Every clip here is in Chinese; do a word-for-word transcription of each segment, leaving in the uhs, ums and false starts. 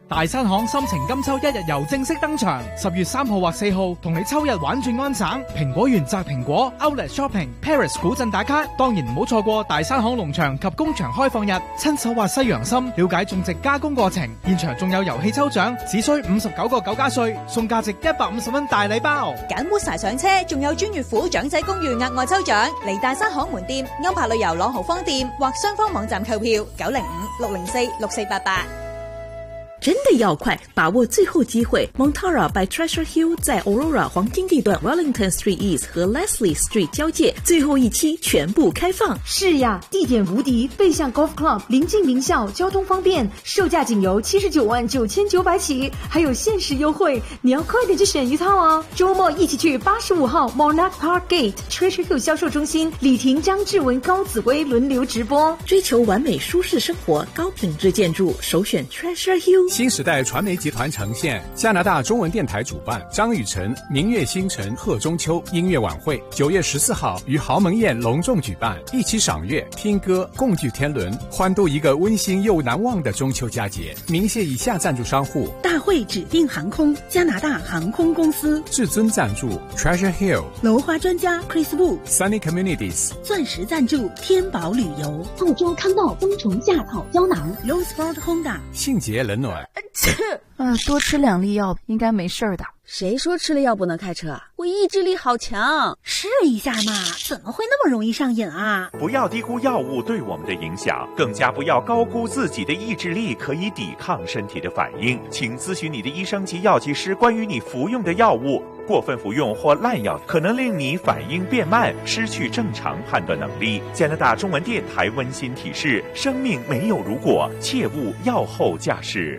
大山行心情金秋一日遊正式登場，十月三號或四號同你秋日玩轉安省，蘋果園摘蘋果 Outlet Shopping、Paris 古鎮打卡，當然唔好錯過大山行農場及工場開放日，親手挖西洋參，了解種植加工過程，現場仲有遊戲抽獎，只需五十九個九加稅，送價值一百五十蚊大禮包。 揀 Woodsie 上車，仲有專月府長仔公寓額外抽獎，嚟大山行門店、歐柏旅遊朗豪坊店或雙方網站購票，九零五六零四六四八八。 真的要快，把握最后机会 Montara by Treasure Hill 在 Aurora 黄金地段 Wellington Street East 和 Leslie Street 交界，最后一期全部开放。 是呀，地点无敌，背向 Golf Club， 临近名校，交通方便，售价仅由七十九万九千九百起，还有限时优惠，你要快点去选一套哦！周末一起去八十五号 Monarch Park Gate Treasure Hill 销售中心，李婷、张志文、高紫薇轮流直播。 追求完美舒适生活，高品质建筑，首选 Treasure Hill。 新时代传媒集团呈现，加拿大中文电台主办，张雨晨明月星辰贺中秋音乐晚会，九月十四号于豪门宴隆重举办，一起赏月、听歌，共聚天伦，欢度一个温馨又难忘的中秋佳节。鸣谢以下赞助商户： 大会指定航空、加拿大航空公司； 至尊赞助 Treasure Hill； 楼花专家 Chris Wu； Sunny Communities； 钻石赞助天宝旅游； 澳洲康道冬虫夏草胶囊； Roosevelt Honda； 信捷冷暖。 啊，多吃两粒药应该没事的。 谁说吃了药不能开车？我意志力好强。 试一下嘛，怎么会那么容易上瘾啊？ 不要低估药物对我们的影响，更加不要高估自己的意志力可以抵抗身体的反应。请咨询你的医生及药剂师关于你服用的药物。过分服用或滥药可能令你反应变慢，失去正常判断能力。加拿大中文电台温馨提示：生命没有如果，切勿药后驾驶。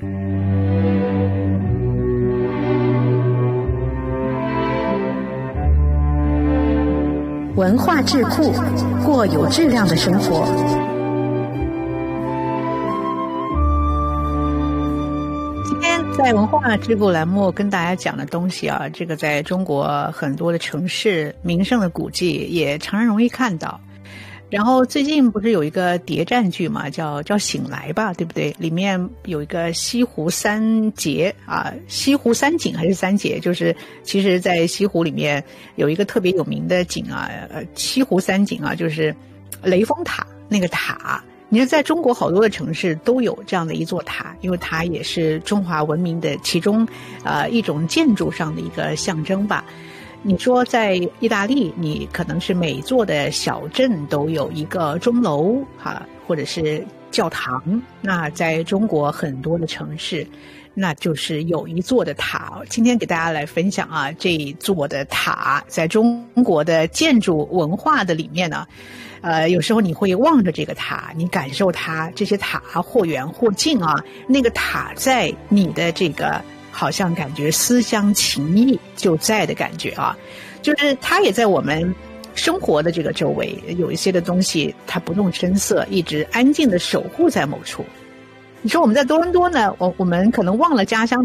文化智库，过有质量的生活。 今天在文化智库栏目跟大家讲的东西啊，这个在中国很多的城市名胜的古迹也常常容易看到。然后最近不是有一个谍战剧嘛，叫叫醒来吧，对不对？里面有一个西湖三杰啊，西湖三景还是三杰，就是其实在西湖里面有一个特别有名的景啊，呃，西湖三景啊，就是雷峰塔那个塔。你看在中国好多的城市都有这样的一座塔，因为它也是中华文明的其中呃一种建筑上的一个象征吧。你说在意大利，你可能是每座的小镇都有一个钟楼啊，或者是教堂。那在中国很多的城市，那就是有一座的塔。今天给大家来分享啊，这一座的塔在中国的建筑文化的里面呢，呃，有时候你会望着这个塔，你感受它，这些塔或远或近啊，那个塔在你的这个好像感觉思乡情谊就在的感觉啊，就是它也在我们生活的这个周围，有一些的东西它不动声色，一直安静的守护在某处。你说我们在多伦多呢，我我们可能忘了家乡